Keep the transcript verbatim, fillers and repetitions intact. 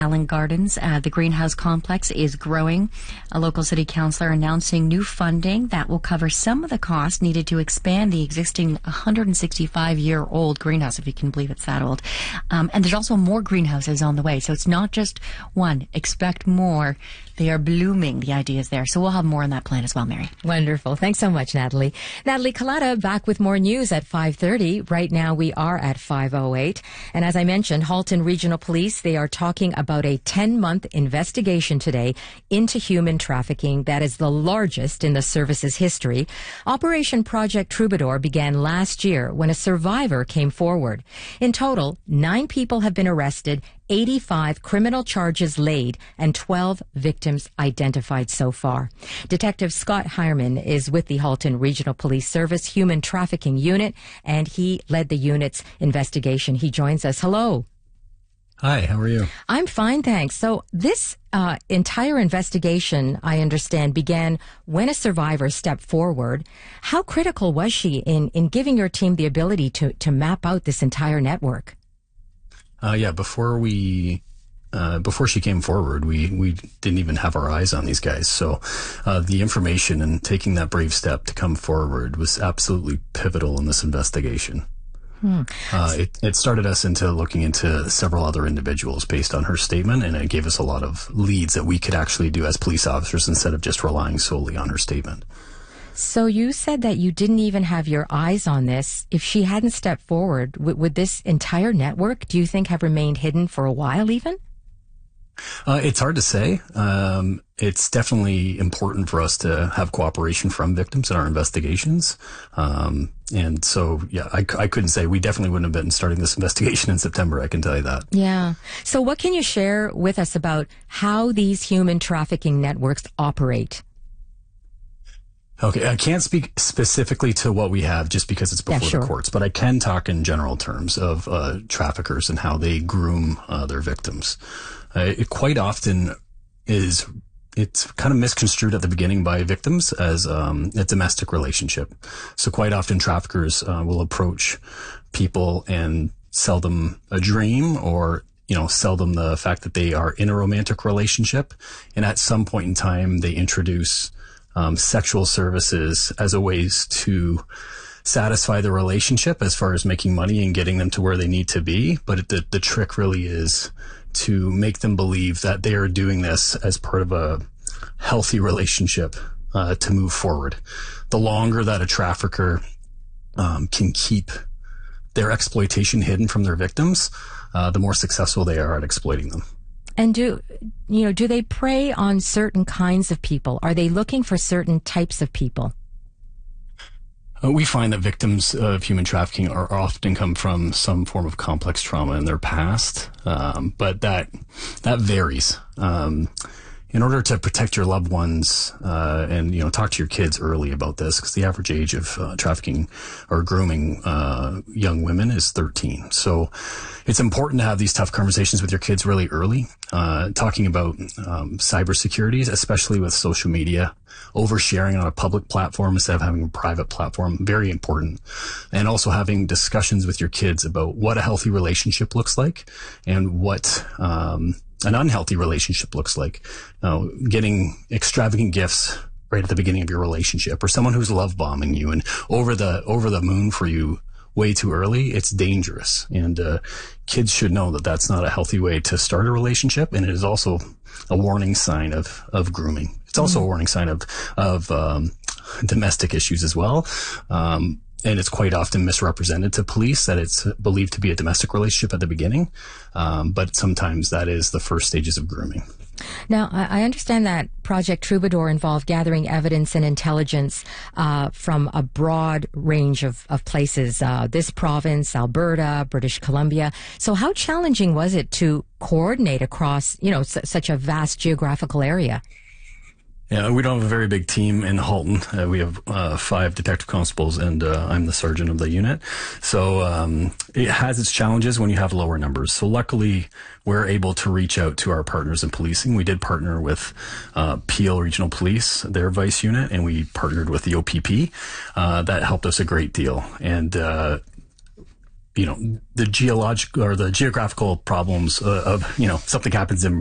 Allen Gardens. Uh, the greenhouse complex is growing. A local city councillor announcing new funding that will cover some of the costs needed to expand the existing one hundred sixty-five year old greenhouse, if you can believe it's that old. Um, and there's also more greenhouses on the way. So it's not just one. Expect more. They are blooming, the ideas there. So we'll have more on that plan as well, Mary. Wonderful. Thanks so much, Natalie. Natalie Collada back with more news at five thirty. Right now we are at five oh eight. And as I mentioned, Halton Regional Police, they are talking about a ten month investigation today into human trafficking that is the largest in the service's history. Operation Project Troubadour began last year when a survivor came forward. In total, nine people have been arrested, eighty-five criminal charges laid, and twelve victims identified so far. Detective Scott Hireman is with the Halton Regional Police Service Human Trafficking Unit, and he led the unit's investigation. He joins us. Hello. Hi, how are you? I'm fine, thanks. So this uh, entire investigation, I understand, began when a survivor stepped forward. How critical was she in, in giving your team the ability to, to map out this entire network? Uh, yeah, before we, uh, before she came forward, we, we didn't even have our eyes on these guys. So, uh, the information and taking that brave step to come forward was absolutely pivotal in this investigation. Hmm. Uh, it, it started us into looking into several other individuals based on her statement, and it gave us a lot of leads that we could actually do as police officers instead of just relying solely on her statement. So you said that you didn't even have your eyes on this. If she hadn't stepped forward, w- would this entire network, do you think, have remained hidden for a while even? Uh, it's hard to say. Um, it's definitely important for us to have cooperation from victims in our investigations. Um, and so, yeah, I, I couldn't say. We definitely wouldn't have been starting this investigation in September, I can tell you that. Yeah. So what can you share with us about how these human trafficking networks operate? Okay, I can't speak specifically to what we have just because it's before yeah, sure. the courts, but I can talk in general terms of uh, traffickers and how they groom uh, their victims. Uh, it quite often is, it's kind of misconstrued at the beginning by victims as um, a domestic relationship. So quite often traffickers uh, will approach people and sell them a dream or you know, sell them the fact that they are in a romantic relationship. And at some point in time, they introduce Um, sexual services as a ways to satisfy the relationship as far as making money and getting them to where they need to be. But the, the trick really is to make them believe that they are doing this as part of a healthy relationship uh, to move forward. The longer that a trafficker um, can keep their exploitation hidden from their victims, uh, the more successful they are at exploiting them. And do, you know, do they prey on certain kinds of people? Are they looking for certain types of people? Uh, we find that victims of human trafficking are often come from some form of complex trauma in their past, um, but that that varies. Um, in order to protect your loved ones uh, and, you know, talk to your kids early about this, because the average age of uh, trafficking or grooming uh, young women is thirteen. So it's important to have these tough conversations with your kids really early, uh, talking about um, cybersecurity, especially with social media, oversharing on a public platform instead of having a private platform, very important. And also having discussions with your kids about what a healthy relationship looks like and what um, an unhealthy relationship looks like. Uh, getting extravagant gifts right at the beginning of your relationship, or someone who's love bombing you and over the over the moon for you way too early, it's dangerous. And uh, kids should know that that's not a healthy way to start a relationship, and it is also a warning sign of of grooming. It's also mm-hmm. a warning sign of of um, domestic issues as well. Um, And it's quite often misrepresented to police that it's believed to be a domestic relationship at the beginning. Um, but sometimes that is the first stages of grooming. Now, I understand that Project Troubadour involved gathering evidence and intelligence uh, from a broad range of, of places, uh, this province, Alberta, British Columbia. So how challenging was it to coordinate across, you know, s- such a vast geographical area? Yeah, we don't have a very big team in Halton. Uh, we have uh, five detective constables, and uh, I'm the sergeant of the unit. So um, it has its challenges when you have lower numbers. So luckily, we're able to reach out to our partners in policing. We did partner with uh, Peel Regional Police, their vice unit, and we partnered with the O P P. Uh, that helped us a great deal. And uh, you know, the geological or the geographical problems uh, of, you know, something happens in